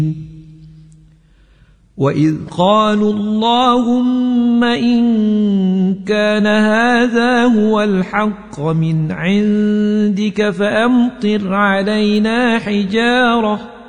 وإذ قالوا اللهم إن كان هذا هو الحق من عندك فأمطر علينا حجارة